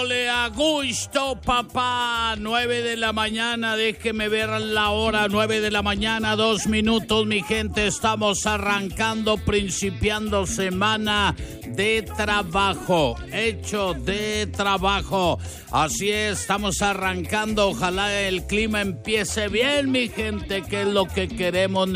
dándole a gusto, papá. 9 de la mañana, déjeme ver la hora. 9 de la mañana, 2 minutos, mi gente. Estamos arrancando, principiando semana de trabajo, hecho de trabajo. Así es, estamos arrancando. Ojalá el clima empiece bien, mi gente, que es lo que queremos.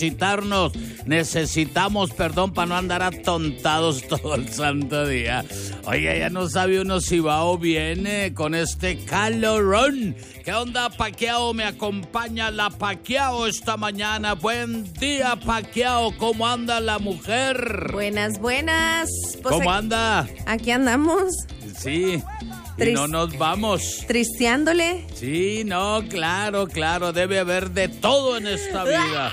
Necesitamos, para no andar atontados todo el santo día. Oye, ya no sabe uno si va o viene con este calorón. ¿Qué onda, Paquiao? Me acompaña la Paquiao esta mañana. Buen día, Paquiao. ¿Cómo anda la mujer? Buenas. Pues ¿Cómo anda? Aquí andamos. Sí. Y no nos vamos. Tristeándole. Sí, no, claro, debe haber de todo en esta vida.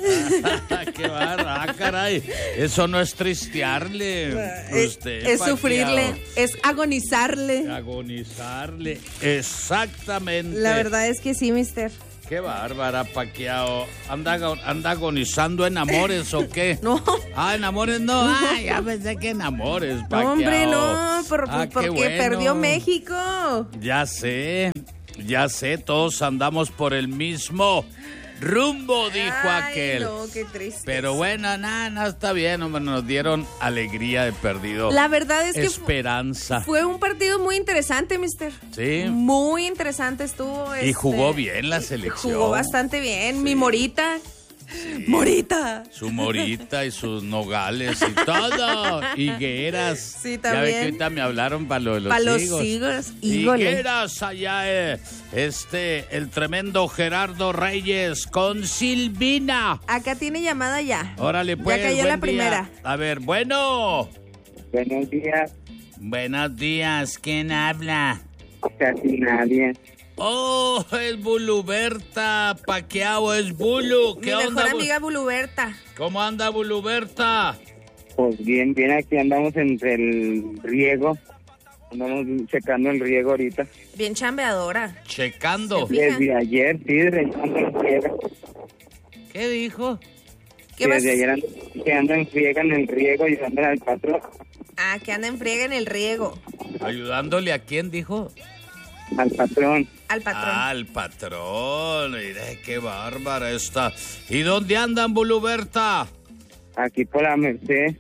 ¡Qué barra! Caray! Eso no es tristearle. Usted, es sufrirle, es agonizarle. Agonizarle, exactamente. La verdad es que sí, mister. ¡Qué bárbara, Paquiao! ¿Anda agonizando en amores o qué? No. En amores no. Ya pensé que en amores, Paquiao. No, hombre, no, porque bueno. perdió México. Ya sé, todos andamos por el mismo rumbo, dijo aquel. No, qué triste. Pero bueno, no está bien, hombre, nos dieron alegría de perdido. La verdad es que esperanza. Fue un partido muy interesante, mister. Sí. Muy interesante estuvo. Y jugó bien la selección. Jugó bastante bien, sí. Mi Morita. Sí. Su Morita y sus nogales y todo. Higueras. Sí, también. Ya ve que ahorita me hablaron para los higos. Higueras allá, el tremendo Gerardo Reyes con Silvina. Acá tiene llamada ya. Órale, pues. Ya cayó la primera. A ver, bueno. Buenos días. Buenos días, ¿quién habla? Casi nadie. Oh, es Buluberta, Paquiao, es Bulu. ¿Qué Mi onda? mejor amiga Buluberta. ¿Cómo anda Buluberta? Pues bien, aquí andamos entre el riego. Andamos checando el riego ahorita. Bien chambeadora. ¿Checando? Desde ayer, sí, revisando el riego. ¿Qué dijo? Desde ayer que anda en friega en el riego ayudándole al patrón. Que anda en friega en el riego. ¿Ayudándole a quién, dijo? Al patrón. Al patrón. Mira, qué bárbara está. ¿Y dónde andan, Buluberta? Aquí por la Merced.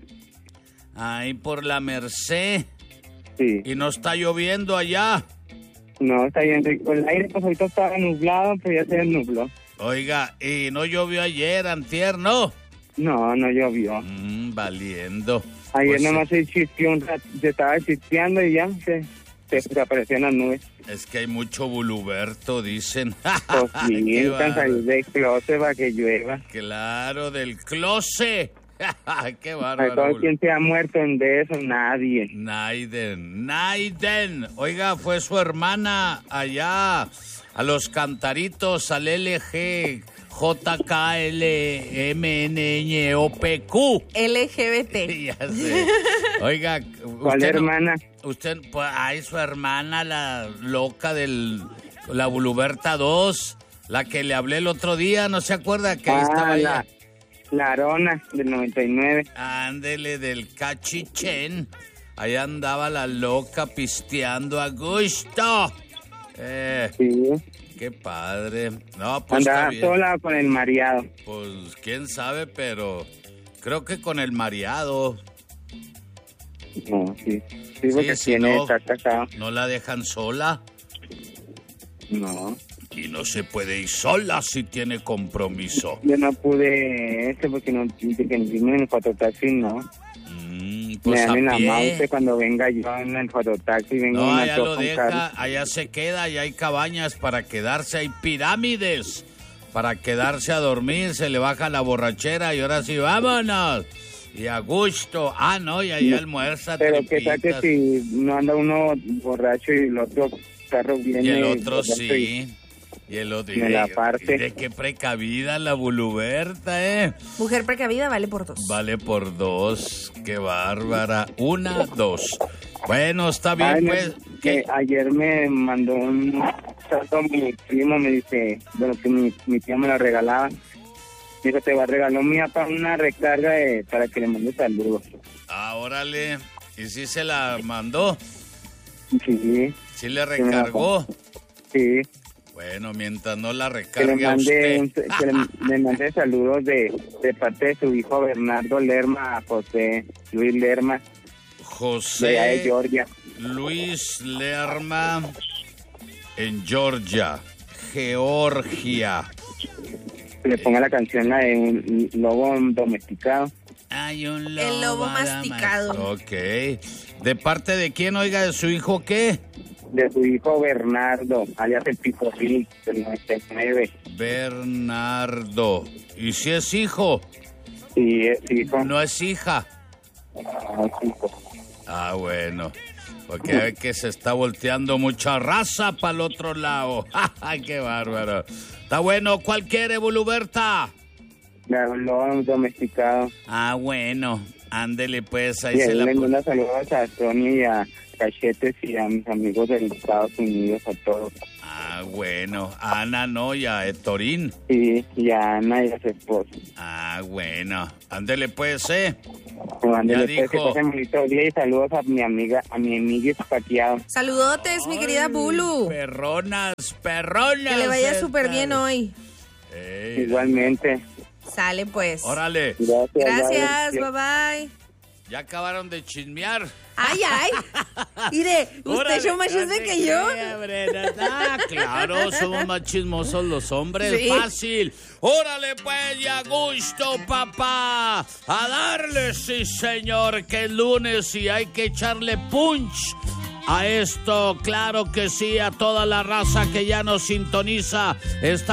Ahí por la Merced. Sí. ¿Y no está lloviendo allá? No, está bien rico. El aire pues ahorita estaba nublado, pero ya se desnubló. Oiga, ¿y no llovió ayer, antier, no? No llovió. Valiendo. Ayer pues, nomás se chispeó se estaba chispeando y ya se desaparecieron las nubes. Es que hay mucho Buluberto, dicen. Pues sí, están saliendo del closet para que llueva. Claro, del closet. Qué bárbaro. ¿Quién se ha muerto de eso? Nadie. Naiden. Oiga, fue su hermana allá a los Cantaritos, al LG. JKLMNOPQ. LGBT. Ya sé. Oiga, ¿cuál hermana? Usted, pues, su hermana, la loca la Buluberta 2, la que le hablé el otro día, ¿no se acuerda? Que ahí estaba ella. La Arona, del 99. Ándele, del Cachichén. Ahí andaba la loca pisteando a gusto. Sí. Qué padre. No, pues andaba sola con el mareado. Pues quién sabe, pero creo que con el mareado. No, sí. Sí, porque si está casado. ¿No la dejan sola? No. Y no se puede ir sola si tiene compromiso. Yo no pude porque no en el fototaxi, ¿no? Pues me dan la mouse cuando venga yo en el fototaxi. No, allá lo deja, allá se queda, allá hay cabañas para quedarse, hay pirámides para quedarse a dormir, se le baja la borrachera y ahora sí, vámonos. Y a gusto. No, y ahí almuerza. Pero qué tal que si no anda uno borracho y el otro carro viene. Y el otro sí. Y el otro. Y la parte. De qué precavida la Buluberta, Mujer precavida vale por 2. Vale por 2. Qué bárbara. 1, 2. Bueno, está bien, pues. Que ayer me mandó un salto mi primo, me dice, bueno, que mi tía me la regalaba. Dijo, te va a regalar mi papá una recarga para que le mande saludos. Órale. ¿Y si se la mandó? Sí, ¿Sí le recargó? sí. Bueno, mientras no la Que le recargue a mande, usted. le mande saludos de parte de su hijo Bernardo Lerma a José Luis Lerma, de allá de José Georgia. Luis Lerma en Georgia. Que le ponga la canción, la de un lobo domesticado. Hay un lobo. El lobo masticado. Ok. ¿De parte de quién, oiga, de su hijo qué? De su hijo Bernardo, alias el Pipofil, del 99. Bernardo. ¿Y si es hijo? Sí, es hijo. No es hija. No, es hijo. Ah, bueno. Porque ve que se está volteando mucha raza para el otro lado. ¡Qué bárbaro! Está bueno. ¿Cuál quiere, Buluberta? Un lobo domesticado. Ah, bueno. Ándele, pues. Ahí Y se ahí la le pone. mando saludos a Tony y a Cachetes y a mis amigos de los Estados Unidos, a todos. Ah, bueno. A Ana, no, y a Torín. Sí, y a Ana y a su esposo. Ah, bueno. Ándele, pues, Mándele Ya pues, que dijo. pasen un bonito día y saludos a mi amiga Espaqueado. Saludotes, mi querida Bulu. Perronas. Que le vaya súper bien hoy. Ey, Igualmente. Sale pues. Órale. Gracias, bye bye. Ya acabaron de chismear. Ay, ay. Mire, usted Órale, es más no chisme te que yo. creas, Brenda. Ah, claro, somos más chismosos los hombres. Sí. Fácil. Órale, pues, y a gusto, papá. A darle, sí, señor, que es lunes y hay que echarle punch a esto. Claro que sí, a toda la raza que ya nos sintoniza.